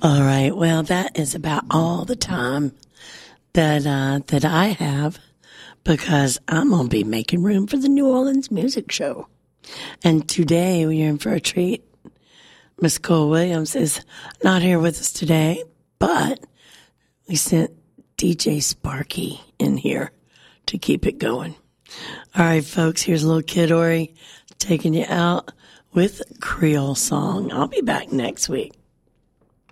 All right. Well, that is about all the time that I have because I'm going to be making room for the New Orleans Music Show. And today we're in for a treat. Miss Cole Williams is not here with us today, but we sent DJ Sparky in here to keep it going. All right, folks, here's a little Kid Ory taking you out with Creole Song. I'll be back next week.